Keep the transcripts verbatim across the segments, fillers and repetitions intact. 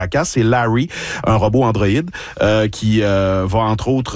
Jackass, c'est Larry, un robot androïde, euh, qui euh, va entre autres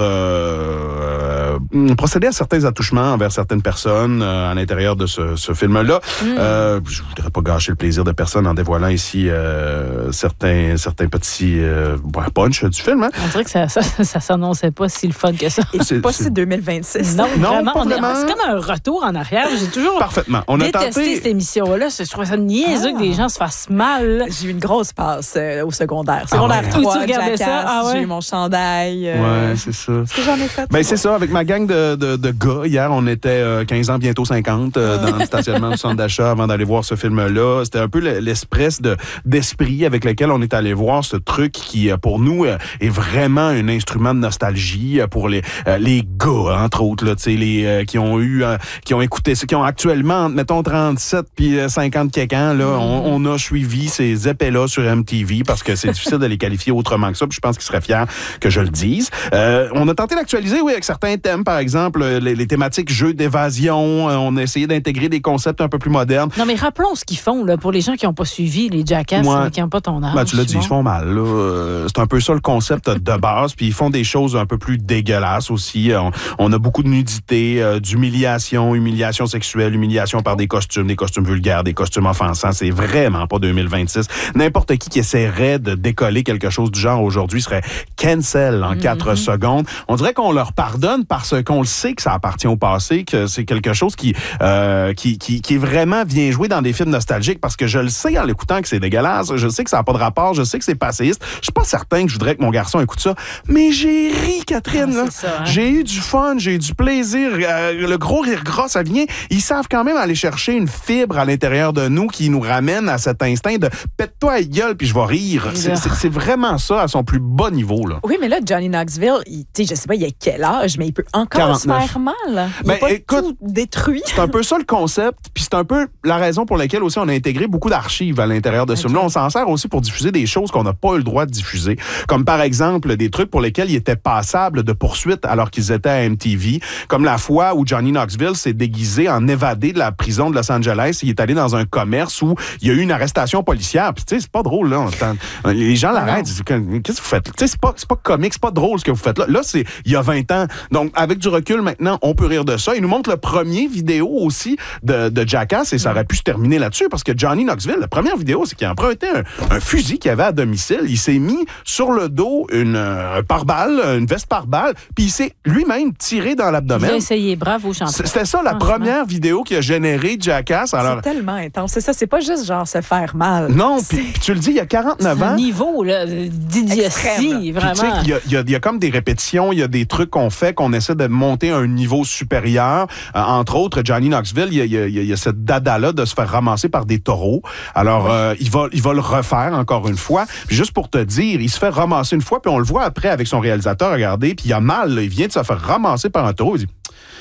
euh, euh, procéder à certains attouchements envers certaines personnes euh, à l'intérieur de ce, ce film-là. Mm. Euh, je voudrais pas gâcher le plaisir de personne en dévoilant ici euh, certains certains petits euh, punch du film. Hein? On dirait que ça, ça, ça s'annonçait pas si le fun que ça. Et c'est pas si deux mille vingt-six. Non, non vraiment, on vraiment. Est, c'est comme un retour en arrière. J'ai toujours Parfaitement. On a détesté tenté... cette émission-là. Je trouvais ça niaiseux ah. que des gens se fassent mal. J'ai eu une grosse passe euh, au secondaire. Secondaire ah ouais. trois, tu regardais Jackass, ça? Ah ouais? J'ai eu mon chandail. Euh... Ouais, c'est ça. Ce que j'en ai fait. Ben, c'est ça. Avec ma gang de, de, de gars, hier, on était euh, quinze ans, bientôt cinquante, euh, dans le stationnement du centre d'achat avant d'aller voir ce film-là. C'était un peu l'espèce de, d'esprit avec lequel on est allé voir ce truc qui, pour nous, est vraiment un instrument de nostalgie pour les, les gars, entre autres, là, tu sais, les, euh, qui ont eu, euh, qui ont écouté, ceux qui ont actuellement, mettons, trente-sept puis cinquante quelques ans, là, mm. on, on a suivi ces épais-là sur M T V parce que c'est difficile de les qualifier autrement que ça, puis je pense qu'ils seraient fiers que je le dise. Euh, on a tenté d'actualiser, oui, avec certains thèmes, par exemple, les, les thématiques jeux d'évasion, on a essayé d'intégrer des concepts un peu plus modernes. Non, mais rappelons ce qu'ils font, là, pour les gens qui n'ont pas suivi les Jackass, ouais. qui n'ont pas ton âge. Ben, tu l'as dit, bon. Ils se font mal, là. C'est un peu ça le concept de base, puis ils font des choses un peu plus dégueulasses aussi. On, on a beaucoup de nudité, euh, d'humiliation, humiliation sexuelle, humiliation par des costumes, des costumes vulgaires, des costumes offensants. C'est vraiment pas deux mille vingt-six. N'importe qui qui essaierait de décoller quelque chose du genre aujourd'hui serait cancel en quatre mm-hmm. secondes. On dirait qu'on leur pardonne parce qu'on le sait que ça appartient au passé, que c'est quelque chose qui, euh, qui, qui, qui vraiment vient jouer dans des films nostalgiques parce que je le sais en l'écoutant que c'est dégueulasse, je sais que ça n'a pas de rapport, je sais que c'est passéiste. Je suis pas certain que je voudrais que mon garçon écoute ça, mais j'ai ri, Catherine. Ah, ça, hein? J'ai eu du fun, j'ai eu du plaisir. Euh, le gros rire gras, ça vient. Ils savent quand même aller chercher une fibre à l'intérieur de nous qui nous ramène à cet instinct de pète-toi à la gueule puis je vais rire. C'est, c'est, c'est vraiment ça à son plus bas niveau. Là. Oui, mais là, Johnny Knoxville, il, je sais pas, il a quel âge, mais il peut encore quarante-neuf. Se faire mal. Il ben, est pas écoute, tout détruit. C'est un peu ça le concept, puis c'est un peu la raison pour laquelle aussi on a intégré beaucoup d'archives à l'intérieur de okay. ce film-là. On s'en sert aussi pour diffuser des choses qu'on n'a pas eu le droit de diffuser, comme par exemple des trucs pour lesquels ils étaient passables de poursuite alors qu'ils étaient à M T V, comme la fois où Johnny Knoxville s'est déguisé en évadé de la prison de Los Angeles. Il est allé dans un commerce où il y a eu une arrestation policière. Puis tu sais, c'est pas drôle, là. Les gens l'arrêtent, disent, qu'est-ce que vous faites? Tu sais, c'est pas, c'est pas comique, c'est pas drôle ce que vous faites là. Là, c'est il y a vingt ans. Donc, avec du recul, maintenant, on peut rire de ça. Il nous montre le premier vidéo aussi de, de Jackass et ça aurait pu se terminer là-dessus parce que Johnny Knoxville, la première vidéo, c'est qu'il a emprunté un, un fusil qu'il avait à domicile. Il s'est mis sur le dos une un pare-balles, une veste pare-balles, puis il s'est lui-même tiré dans l'abdomen. Il a essayé, bravo, champion. C'était ça, la première vidéo qui a généré Jackass. Alors, c'est tellement intense. C'est ça, c'est pas juste genre se faire mal. Non, puis tu le dis, il y a quarante-neuf ans. Un niveau là, d'idiotie, vraiment. Tu sais, il y a, il y, a, il y a comme des répétitions, il y a des trucs qu'on fait, qu'on essaie de monter à un niveau supérieur. Euh, entre autres, Johnny Knoxville, il y a, il y a, il y a cette dada-là de se faire ramasser par des taureaux. Alors, euh, il va, il va le refaire encore une fois. Puis juste pour te dire, il se fait ramasser une fois, puis on le voit après avec son réalisateur, regardez, puis il a mal, là, il vient de se faire ramasser par un taureau. Il dit,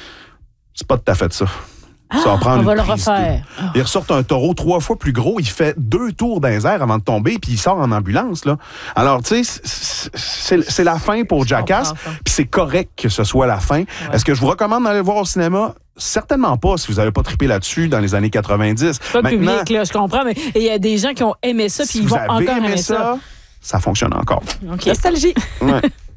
c'est pas tout à fait ça. Ça va prendre on va une le refaire. Oh. Il ressort un taureau trois fois plus gros, il fait deux tours dans les airs avant de tomber, puis il sort en ambulance. Là. Alors, tu sais, c'est, c'est la fin pour Jackass, puis c'est correct que ce soit la fin. Ouais. Est-ce que je vous recommande d'aller voir au cinéma? Certainement pas si vous n'avez pas trippé là-dessus dans les années quatre-vingt-dix. C'est pas Maintenant, public, là, je comprends, mais il y a des gens qui ont aimé ça, puis si ils vont encore aimer ça. ça. Ça fonctionne encore. Okay. Nostalgie. Ouais.